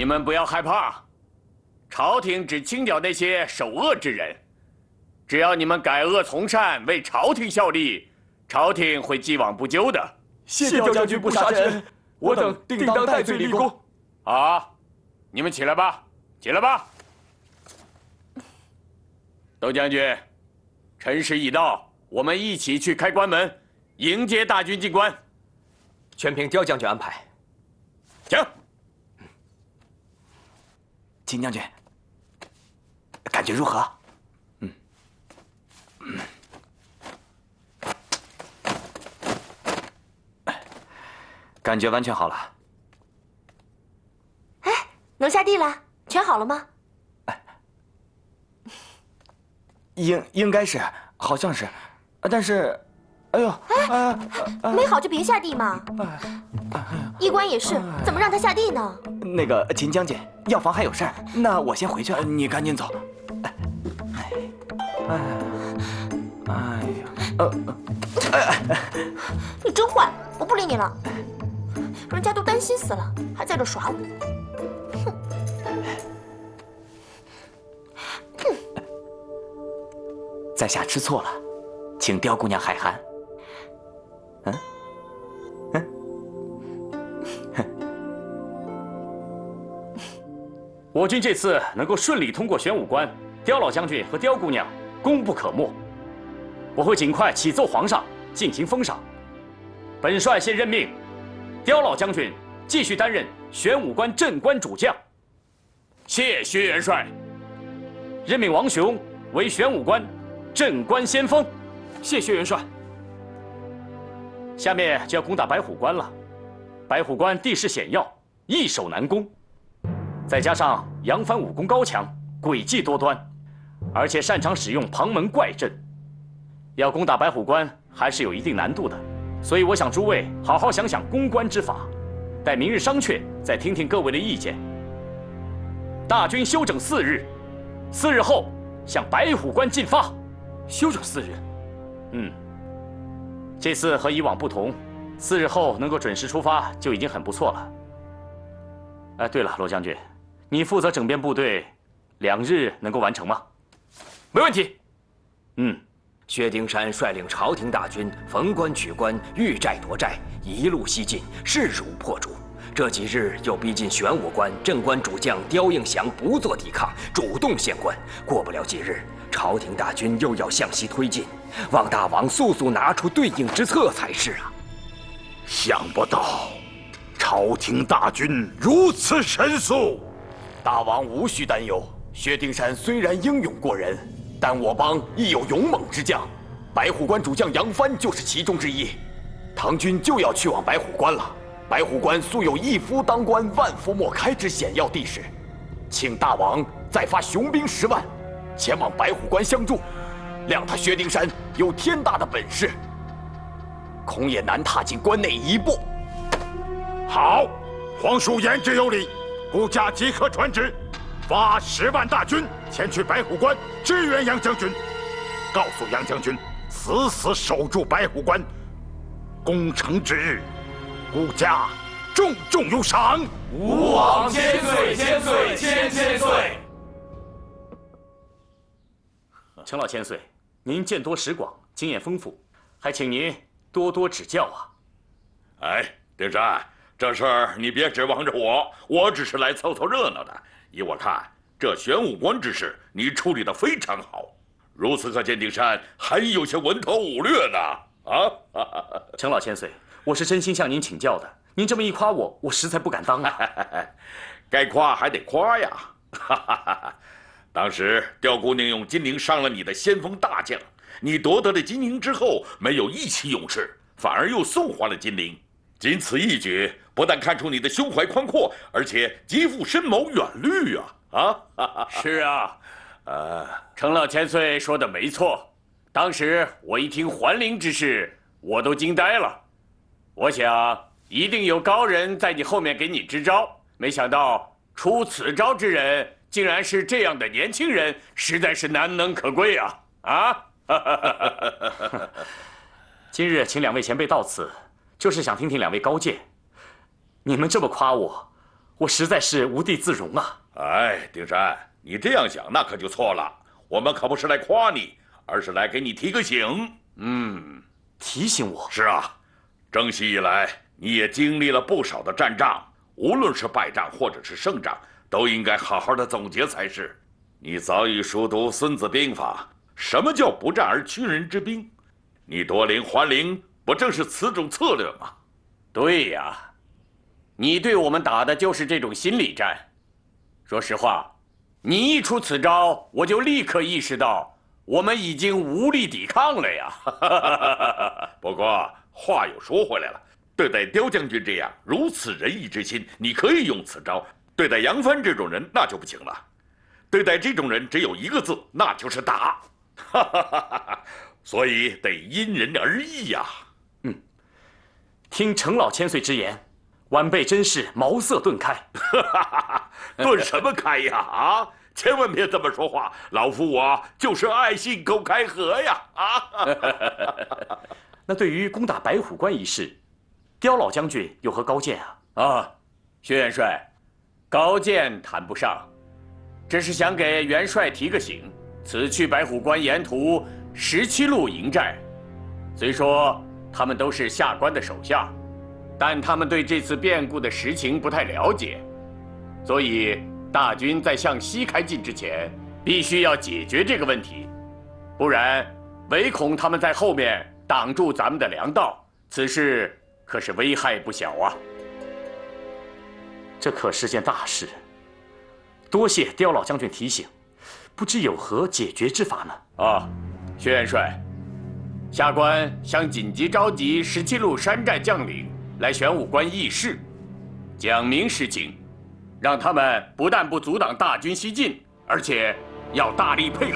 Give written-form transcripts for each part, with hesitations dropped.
你们不要害怕，朝廷只清剿那些首恶之人。只要你们改恶从善，为朝廷效力，朝廷会既往不咎的。 谢刁将军不杀之恩，我等定当戴罪立功。 好，你们起来吧，起来吧。窦将军，辰时已到，我们一起去开关门，迎接大军进关。 全凭刁将军安排。 请。 秦将军，感觉如何？感觉完全好了。 哎，能下地了？全好了吗？ 应该是，好像是，但是，哎呦， 没好就别下地嘛。医官也是，怎么让他下地呢？ 那个秦将军，药房还有事儿，那我先回去，你赶紧走。 你真坏，我不理你了。人家都担心死了，还在这耍我。哼！ 在下吃错了，请刁姑娘海涵。 我军这次能够顺利通过玄武关，刁老将军和刁姑娘功不可没。我会尽快启奏皇上进行封赏。本帅现任命刁老将军继续担任玄武关镇关主将。 谢薛元帅。 任命王雄为玄武关镇关先锋。 谢薛元帅。 下面就要攻打白虎关了。白虎关地势险要，易守难攻。再加上杨帆武功高强，诡计多端，而且擅长使用旁门怪阵，要攻打白虎关还是有一定难度的。所以我想诸位好好想想攻关之法，待明日商榷，再听听各位的意见。大军休整4日，4日后向白虎关进发。 休整4日。 这次和以往不同，4日后能够准时出发就已经很不错了。哎，对了，罗将军，你负责整编部队，2日能够完成吗？ 没问题。 薛丁山率领朝廷大军逢关取关，遇寨夺寨，一路西进，势如破竹。这几日又逼近玄武关，镇关主将刁应祥不做抵抗，主动献关。过不了几日，朝廷大军又要向西推进，望大王速速拿出对应之策才是啊！ 想不到，朝廷大军如此神速。 大王无需担忧，薛丁山虽然英勇过人，但我方亦有勇猛之将，白虎关主将杨帆就是其中之一。唐军就要去往白虎关了。白虎关素有一夫当关，万夫莫开之险要地势，请大王再发雄兵10万，前往白虎关相助，谅他薛丁山有天大的本事，恐也难踏进关内一步。 好，皇叔言之有理，孤家即刻传旨，发10万大军前去白虎关支援杨将军，告诉杨将军死死守住白虎关，攻城之日，孤家重重有赏。 吾往千岁，千岁，千岁。 程老千岁，您见多识广，经验丰富，还请您多多指教啊！ 哎，丁山，这事儿你别指望着我，我只是来凑凑热闹的。依我看，这玄武关之事你处理得非常好，如此可见丁山还有些文韬武略呢。 程老千岁，我是真心向您请教的，您这么一夸我，我实在不敢当啊。 该夸还得夸呀。当时刁姑娘用金陵伤了你的先锋大将，你夺得了金陵之后，没有义气勇士，反而又送还了金陵。仅此一举，不但看出你的胸怀宽阔，而且极富深谋远虑啊！ 是啊，程老千岁说的没错。当时我一听还陵之事，我都惊呆了。我想一定有高人在你后面给你支招，没想到出此招之人竟然是这样的年轻人，实在是难能可贵啊！ 今日请2位前辈到此，就是想听听2位高见。你们这么夸我， 我实在是无地自容啊！ 哎，丁山，你这样想那可就错了。我们可不是来夸你，而是来给你提个醒。 提醒我。 是啊，征西以来，你也经历了不少的战仗，无论是败仗或者是胜仗，都应该好好的总结才是。你早已熟读《孙子兵法》，什么叫不战而屈人之兵？你夺灵还灵，不正是此种策略吗？ 对呀，你对我们打的就是这种心理战。说实话，你一出此招，我就立刻意识到我们已经无力抵抗了呀。 不过话又说回来了，对待刁将军这样如此仁义之心，你可以用此招；对待杨帆这种人，那就不行了。对待这种人，只有一个字，那就是打。所以得因人而异呀。 听程老千岁之言，晚辈真是茅塞顿开。 顿什么开呀？啊！千万别这么说话，老夫我就是爱信口开河呀！啊！ 那对于攻打白虎关一事，刁老将军有何高见啊？ 薛元帅，高见谈不上，只是想给元帅提个醒。此去白虎关沿途17路营寨，虽说他们都是下关的手下，但他们对这次变故的实情不太了解，所以大军在向西开进之前，必须要解决这个问题，不然唯恐他们在后面挡住咱们的粮道，此事可是危害不小啊！ 这可是件大事，多谢刁老将军提醒，不知有何解决之法呢？ 薛元帅，下官想紧急召集17路山寨将领来玄武关议事，讲明实情，让他们不但不阻挡大军西进，而且要大力配合。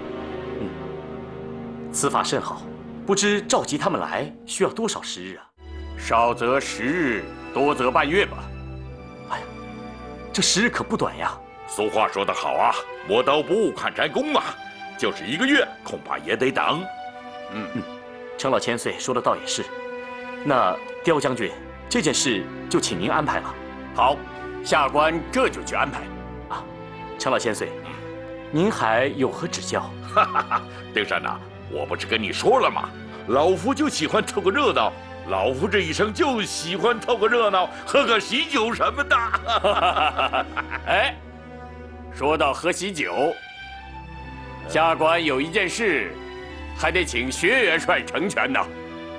此法甚好，不知召集他们来需要多少时日啊？ 少则10日，多则半月吧。 哎呀，这10日可不短呀！ 俗话说得好啊，磨刀不误砍柴工啊，就是1个月，恐怕也得等。 程老千岁说的倒也是。那刁将军，这件事就请您安排了。 好，下官这就去安排。 程老千岁，您还有何指教？ 丁山呐，我不是跟你说了吗？老夫就喜欢凑个热闹，老夫这一生就喜欢凑个热闹，喝个喜酒什么的。 哎，说到喝喜酒，下官有一件事，还得请薛元帅成全呢。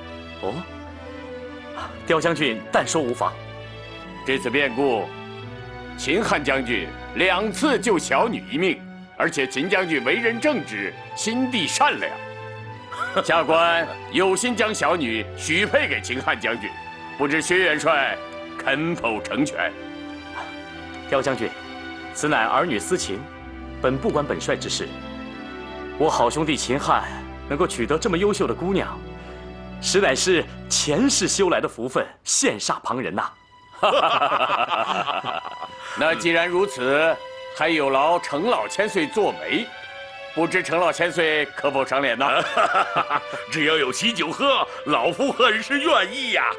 刁将军但说无妨。 这次变故，秦汉将军2次救小女一命，而且秦将军为人正直，心地善良。下官有心将小女许配给秦汉将军，不知薛元帅肯否成全？ 刁将军，此乃儿女私情，本不关本帅之事。我好兄弟秦汉能够取得这么优秀的姑娘，实乃是前世修来的福分，羡煞旁人呐。 那既然如此，还有劳程老千岁做媒，不知程老千岁可否赏脸呢？ 只要有喜酒喝，老夫很是愿意呀。